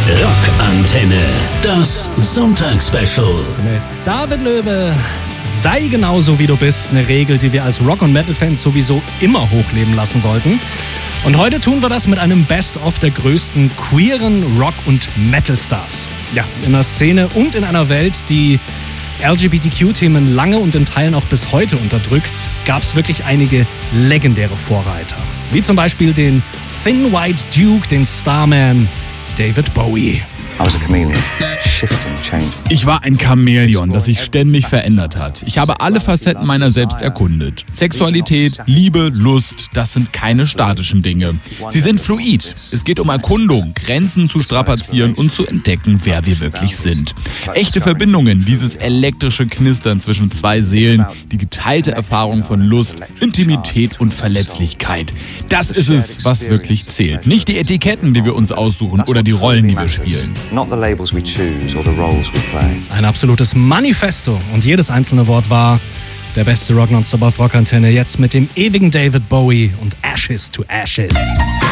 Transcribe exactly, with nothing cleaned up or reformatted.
Rockantenne, das Sonntagsspecial. Mit David Löwe, sei genauso wie du bist, eine Regel, die wir als Rock- und Metal-Fans sowieso immer hochleben lassen sollten. Und heute tun wir das mit einem Best-of der größten queeren Rock- und Metal-Stars. Ja, in einer Szene und in einer Welt, die L G B T Q-Themen lange und in Teilen auch bis heute unterdrückt, gab es wirklich einige legendäre Vorreiter. Wie zum Beispiel den Thin White Duke, den Starman David Bowie. I was a chameleon, shifting, changing. Ich war ein Chamäleon, das sich ständig verändert hat. Ich habe alle Facetten meiner selbst erkundet. Sexualität, Liebe, Lust, das sind keine statischen Dinge. Sie sind fluid. Es geht um Erkundung, Grenzen zu strapazieren und zu entdecken, wer wir wirklich sind. Echte Verbindungen, dieses elektrische Knistern zwischen zwei Seelen, die geteilte Erfahrung von Lust, Intimität und Verletzlichkeit. Das ist es, was wirklich zählt. Nicht die Etiketten, die wir uns aussuchen oder die Rollen, die wir spielen. Not the labels we choose or the roles we play. Ein absolutes Manifesto und jedes einzelne Wort war der beste Rock nonstop auf Rockantenne. Jetzt mit dem ewigen David Bowie und Ashes to Ashes.